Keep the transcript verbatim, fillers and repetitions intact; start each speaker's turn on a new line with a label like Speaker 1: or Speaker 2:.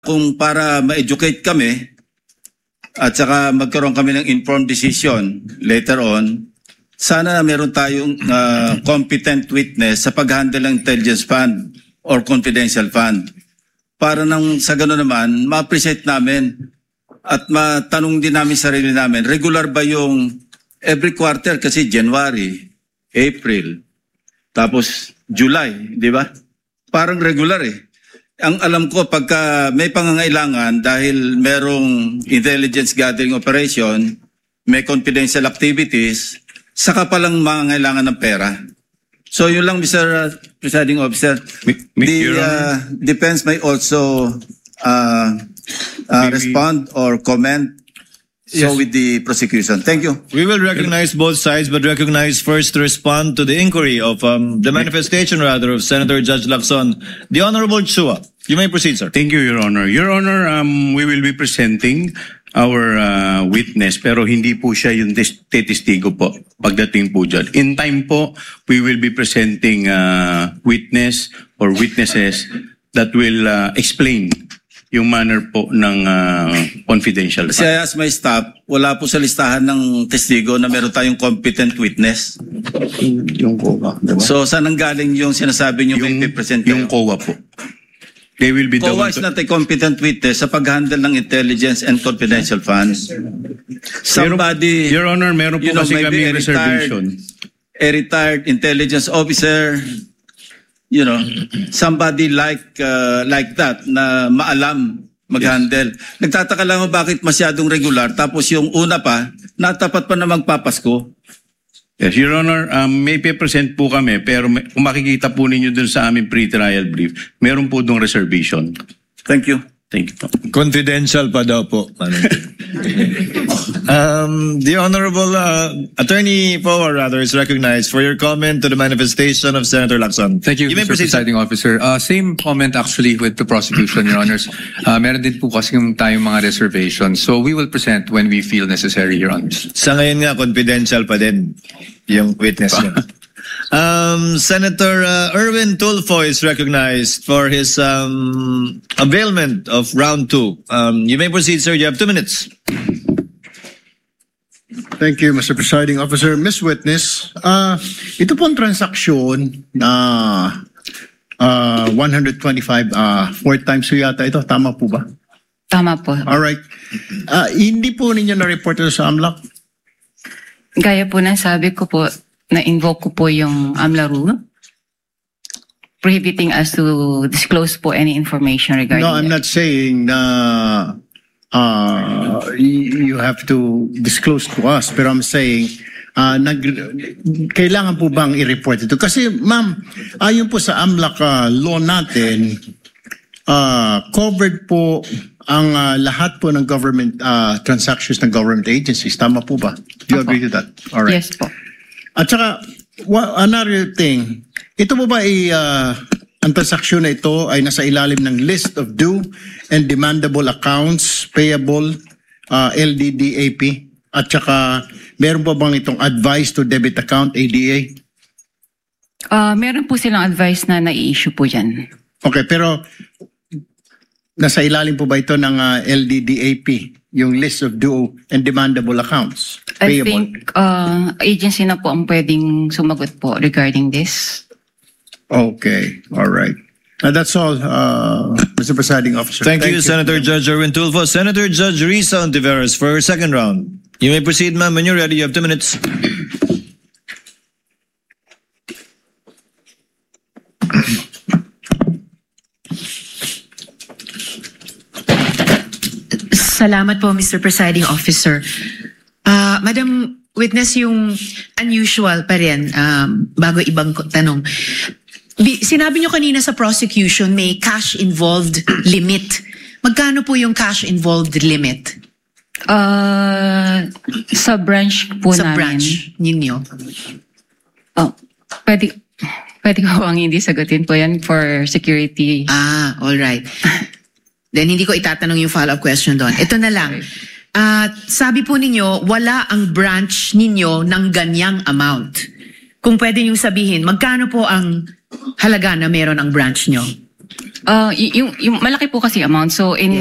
Speaker 1: kung para ma-educate kami at saka magkaroon kami ng informed decision later on, sana meron tayong uh, competent witness sa pag-handle ng intelligence fund or confidential fund. Para nang sa gano'n naman, ma-appreciate namin at matanong din namin sarili namin, regular ba yung every quarter kasi January, April, tapos July, di ba? Parang regular eh. Ang alam ko, pagka may pangangailangan dahil merong intelligence gathering operation, may confidential activities, saka palang mangangailangan ng pera. So yun lang, Mister Presiding Officer. The uh, defense may also uh, uh, respond or comment so
Speaker 2: Yes.
Speaker 1: with the prosecution. Thank you.
Speaker 2: We will recognize both sides, but recognize first to respond to the inquiry of um, the manifestation, rather, of Senator Judge Lacson. The Honorable Chua. You may proceed, sir.
Speaker 3: Thank you, Your Honor. Your Honor, um, we will be presenting our uh, witness, pero hindi po siya yung tes- testigo po pagdating po dyan. In time po, we will be presenting uh, witness or witnesses that will uh, explain yung manner po ng uh, confidential
Speaker 1: Kasi I asked my staff, wala po sa listahan ng testigo na meron tayong competent witness.
Speaker 3: Yung C O A, diba?
Speaker 1: So saan ang galing yung sinasabi nyo
Speaker 3: yung,
Speaker 1: may present
Speaker 3: yung C O A po. They will be
Speaker 1: C O A
Speaker 3: the one
Speaker 1: is
Speaker 3: to-
Speaker 1: not a competent witness sa pag-handle ng intelligence and confidential funds. Somebody,
Speaker 3: Your Honor, meron po
Speaker 1: you know,
Speaker 3: kasi
Speaker 1: maybe
Speaker 3: kami
Speaker 1: a retired,
Speaker 3: reservation.
Speaker 1: a retired intelligence officer, you know, somebody like uh, like that na maalam mag-handle. Nagtataka lang ako bakit masyadong regular tapos yung una pa, natapat pa na magpapasko.
Speaker 3: Yes, Your Honor, um, may pe-present po kami, pero may, kung makikita po ninyo dun sa aming pre-trial brief, meron po dong reservation.
Speaker 1: Thank you.
Speaker 3: Thank you po.
Speaker 2: Confidential pa daw po. um, the Honorable uh, Attorney Power, rather, is recognized for your comment to the manifestation of Senator Lacson.
Speaker 4: Thank you,
Speaker 2: You may
Speaker 4: Mister
Speaker 2: proceed, sir.
Speaker 4: Presiding Officer. Uh, same comment actually with the prosecution, Your Honors. Uh, meron din po kasi yung tayong mga reservations. So we will present when we feel necessary, Your Honors.
Speaker 2: Sa ngayon nga, confidential pa din yung witness niya. Um, Senator uh, Erwin Tulfo is recognized for his um, availment of round two. Um, you may proceed, sir. You have two minutes.
Speaker 5: Thank you, Mister Presiding Officer. Miss Witness, uh, ito pong transaksyon na uh, one hundred twenty-five, uh, four times po yata ito. Tama po ba?
Speaker 6: Tama po.
Speaker 5: Alright. Uh, hindi po ninyo na-report ito sa AMLAC?
Speaker 6: Gaya po ng sabi ko po, na-invoke ko po yung AMLA rule, prohibiting us to disclose po any information regarding
Speaker 5: No, I'm
Speaker 6: that.
Speaker 5: not saying na uh, y- you have to disclose to us, pero I'm saying uh, nag, kailangan po bang i-report ito? Kasi ma'am, ayon po sa AMLAC uh, law natin, uh, covered po ang uh, lahat po ng government uh, transactions ng government agencies. Tama po ba? Do you
Speaker 6: Opo.
Speaker 5: agree to that? All right.
Speaker 6: Yes po.
Speaker 5: At saka, wa- another thing, ito po ba ay, uh, ang transaksyon na ito ay nasa ilalim ng list of due and demandable accounts payable uh, L D D A P? At saka, meron po bang itong advice to debit account A D A?
Speaker 6: Uh, meron po silang advice na nai-issue po yan.
Speaker 5: Okay, pero nasa ilalim po ba ito ng uh, L D D A P? Yung list of due and demandable accounts
Speaker 6: I
Speaker 5: payable?
Speaker 6: think uh, agency na po ang pwedeng sumagot po regarding this.
Speaker 5: Okay, all right. Uh, that's all, uh, Mister Presiding Officer.
Speaker 2: Thank, you, Senator Judge Erwin Tulfo. Senator Judge Risa Ontiveros for her second round. You may proceed, ma'am. When you're ready, you have two minutes.
Speaker 7: Salamat po, Mister Presiding Officer. Ah, Madam Witness, yung unusual pa rin, um, bago ibang ko- tanong. Bi- sinabi nyo kanina sa prosecution may cash involved limit. Magkano po yung cash involved limit
Speaker 6: Uh, sa branch po
Speaker 7: sa
Speaker 6: namin.
Speaker 7: branch ninyo?
Speaker 6: Oh, pwede, pwede ko ang hindi sagutin po yan for security.
Speaker 7: Ah, all right. Then hindi ko itatanong yung follow-up question doon. Ito na lang. Ah, sabi po ninyo, wala ang branch ninyo ng ganyang amount. Kung pwede niyong sabihin, magkano po ang halaga na meron ang branch nyo?
Speaker 6: Uh, y- yung, yung malaki po kasi amount. So in